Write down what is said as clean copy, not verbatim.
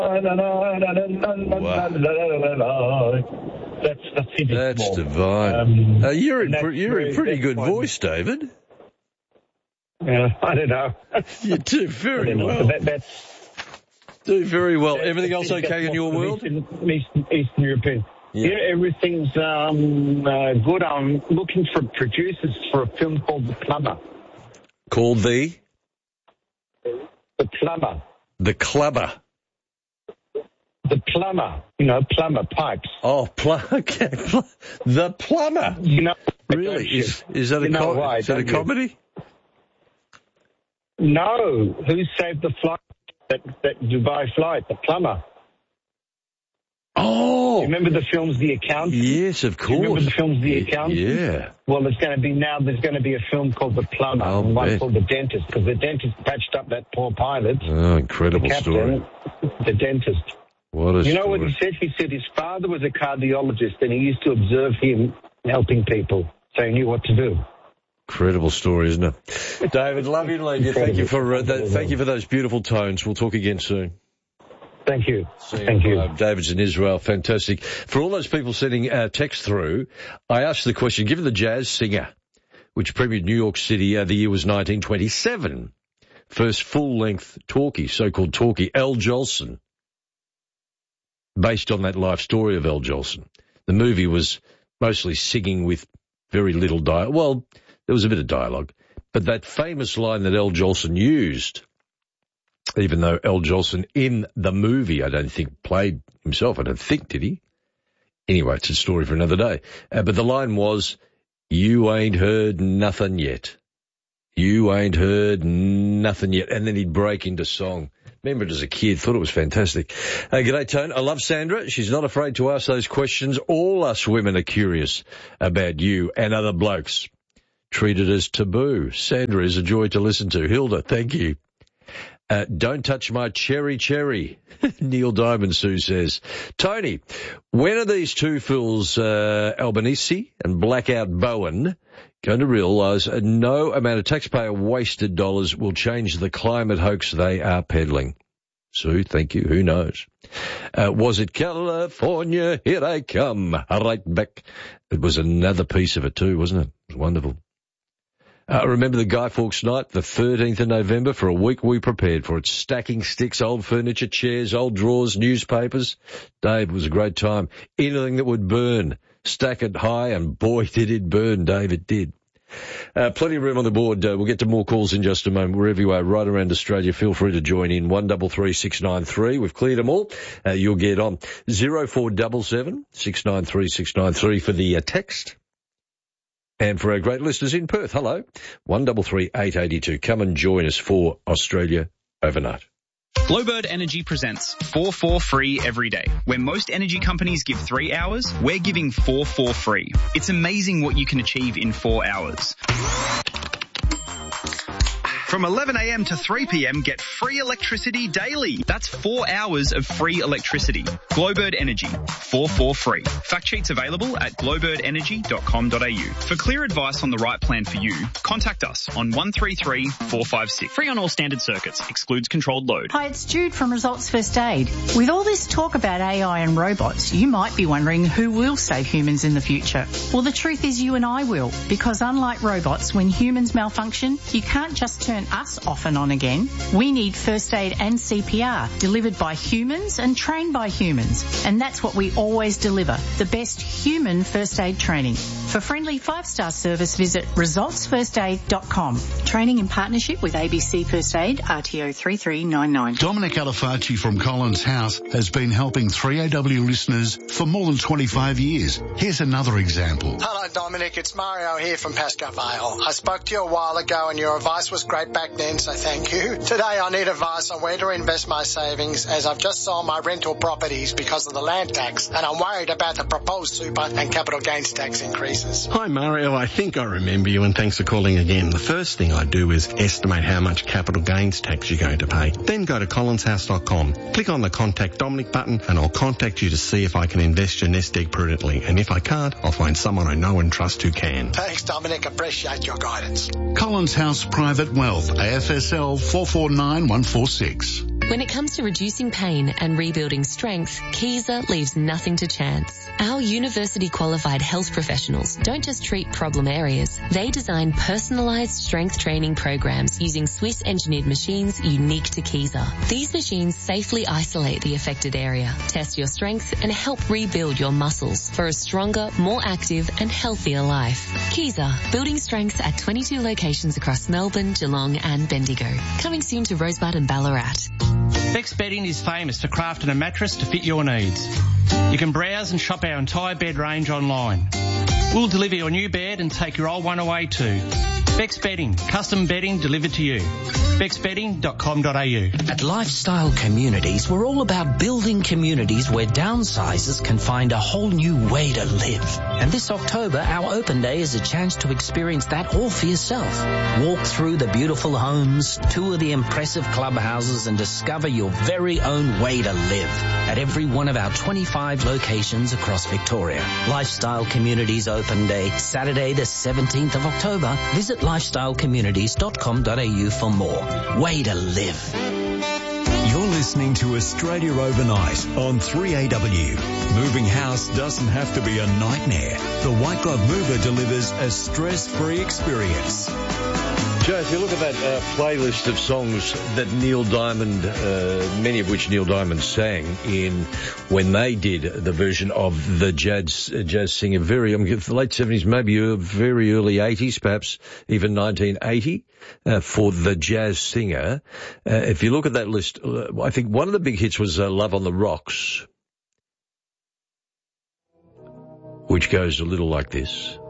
That's divine. You're in pretty good voice, David. Yeah, I don't know. You do very well. Do very well. Everything else okay in your world? Eastern European. Yeah, everything's good. I'm looking for producers for a film called The Plumber. Called The Plumber. The Clubber. The Plumber. You know, plumber, pipes. Oh, okay. The Plumber. You know, really? Is that a comedy? No. Who saved the flight? That Dubai flight, The Plumber. Oh. Remember the films The Accountant? Yes, of course. Remember the films The Accountant? Yeah. Well, there's going to be a film called The Plumber and one called The Dentist, because the dentist patched up that poor pilot. Oh, incredible story. The dentist. What a You know story. what he said? He said his father was a cardiologist and he used to observe him helping people, so he knew what to do. Incredible story, isn't it? David, love you and leave you. Thank you for those beautiful tones. We'll talk again soon. Thank you. Thank you. David's in Israel. Fantastic. For all those people sending text through, I asked the question, given the jazz singer, which premiered New York City, the year was 1927, first full-length talkie, so-called talkie, Al Jolson, based on that life story of Al Jolson. The movie was mostly singing with very little dialogue. Well, there was a bit of dialogue. But that famous line that Al Jolson used, even though Al Jolson in the movie, I don't think, played himself. I don't think, did he? Anyway, it's a story for another day. But the line was, "You ain't heard nothing yet. You ain't heard nothing yet." And then he'd break into song. Remember it as a kid, thought it was fantastic. G'day, Tone. I love Sandra. She's not afraid to ask those questions. All us women are curious about you and other blokes. Treated as taboo. Sandra is a joy to listen to. Hilda, thank you. Don't touch my cherry. Neil Diamond Sue says. Tony, when are these two fools, Albanese and Blackout Bowen, going to realise no amount of taxpayer wasted dollars will change the climate hoax they are peddling? Sue, thank you. Who knows? Was it California? Here I come. Right back. It was another piece of it too, wasn't it? It was wonderful. Remember the Guy Fawkes night, the 13th of November? For a week we prepared for it. Stacking sticks, old furniture, chairs, old drawers, newspapers. Dave, it was a great time. Anything that would burn. Stack it high, and boy, did it burn, Dave, it did. Plenty of room on the board. We'll get to more calls in just a moment. Wherever you are, right around Australia, feel free to join in. 133693. We've cleared them all. You'll get on 0477 693 693 for the text. And for our great listeners in Perth, hello, 133 882. Come and join us for Australia Overnight. Glowbird Energy presents 4 for free every day. Where most energy companies give 3 hours, we're giving 4 for free. It's amazing what you can achieve in 4 hours. From 11 a.m. to 3 p.m, get free electricity daily. That's 4 hours of free electricity. Glowbird Energy, 4 for free. Fact sheets available at glowbirdenergy.com.au. For clear advice on the right plan for you, contact us on 133 456. Free on all standard circuits. Excludes controlled load. Hi, it's Jude from Results First Aid. With all this talk about AI and robots, you might be wondering who will save humans in the future. Well, the truth is you and I will, because unlike robots, when humans malfunction, you can't just turn us off and on again. We need first aid and CPR delivered by humans and trained by humans. And that's what we always deliver, the best human first aid training. For friendly 5-star service, visit resultsfirstaid.com. Training in partnership with ABC First Aid, RTO 3399. Dominic Alifacci from Collins House has been helping 3AW listeners for more than 25 years. Here's another example. Hello, Dominic. It's Mario here from Pascoe Vale. I spoke to you a while ago and your advice was great back then, so thank you. Today I need advice on where to invest my savings, as I've just sold my rental properties because of the land tax, and I'm worried about the proposed super and capital gains tax increases. Hi Mario, I think I remember you, and thanks for calling again. The first thing I do is estimate how much capital gains tax you're going to pay. Then go to collinshouse.com, click on the Contact Dominic button, and I'll contact you to see if I can invest your nest egg prudently. And if I can't, I'll find someone I know and trust who can. Thanks, Dominic. Appreciate your guidance. Collins House Private Wealth, AFSL 449146. When it comes to reducing pain and rebuilding strength, Kaiser leaves nothing to chance. Our university-qualified health professionals don't just treat problem areas. They design personalised strength training programs using Swiss-engineered machines unique to Kaiser. These machines safely isolate the affected area, test your strength, and help rebuild your muscles for a stronger, more active, and healthier life. Kaiser, building strength at 22 locations across Melbourne, Geelong, and Bendigo. Coming soon to Rosebud and Ballarat. Bex Bedding is famous for crafting a mattress to fit your needs. You can browse and shop our entire bed range online. We'll deliver your new bed and take your old one away too. Bex Bedding, custom bedding delivered to you. BexBedding.com.au. At Lifestyle Communities, we're all about building communities where downsizers can find a whole new way to live. And this October, our open day is a chance to experience that all for yourself. Walk through the beautiful homes, tour the impressive clubhouses, and discover your very own way to live at every one of our 25 locations across Victoria. Lifestyle Communities Open Day, Saturday the 17th of October. Visit lifestylecommunities.com.au for more. Way to live. You're listening to Australia Overnight on 3AW. Moving house doesn't have to be a nightmare. The White Glove Mover delivers a stress-free experience. Joe, if you look at that playlist of songs that Neil Diamond, many of which Neil Diamond sang in when they did the version of the jazz singer, late 70s, maybe very early 80s, perhaps even 1980, for the jazz singer. If you look at that list, I think one of the big hits was Love on the Rocks, which goes a little like this.